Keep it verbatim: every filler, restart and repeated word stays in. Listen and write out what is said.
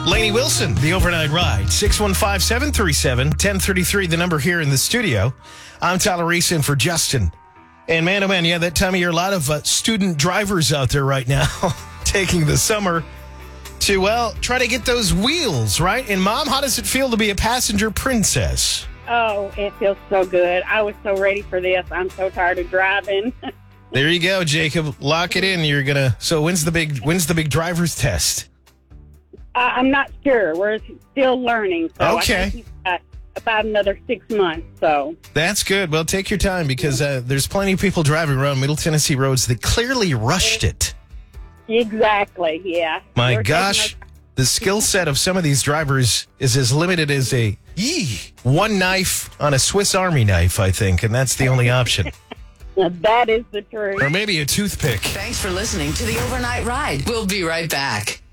Lainey Wilson, the overnight ride. six one five, seven three seven, one zero three three, the number here in the studio. I'm Tyler Reese in for Justin. And man, oh man, yeah, that time of year, a lot of uh, student drivers out there right now taking the summer to, well, try to get those wheels, right? And Mom, how does it feel to be a passenger princess? Oh, it feels so good. I was so ready for this. I'm so tired of driving. There you go, Jacob. Lock it in. You're going to, so when's the big, when's the big driver's test? Uh, I'm not sure. We're still learning. So Okay. I think we've got about another six months. So That's good. Well, take your time because uh, there's plenty of people driving around Middle Tennessee roads that clearly rushed it. exactly, yeah. My We're taking gosh, the skill set of some of these drivers is as limited as a yee, one knife on a Swiss Army knife, I think, and that's the only option. our- That is the truth. Or maybe a toothpick. Thanks for listening to the Overnight Ride. We'll be right back.